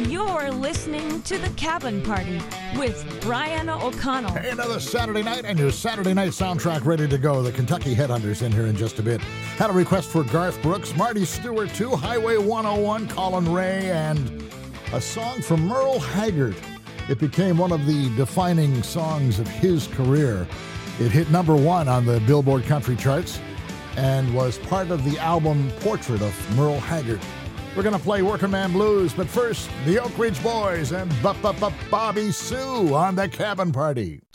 You're listening to The Cabin Party with Brian O'Connell. Hey, another Saturday night and your Saturday night soundtrack ready to go. The Kentucky Headhunters in here in just a bit. Had a request for Garth Brooks, Marty Stewart too, Highway 101, Colin Ray, and a song from Merle Haggard. It became one of the defining songs of his career. It hit number one on the Billboard Country charts and was part of the album Portrait of Merle Haggard. We're going to play Working Man Blues, but first, the Oak Ridge Boys and Bobby Sue on The Cabin Party.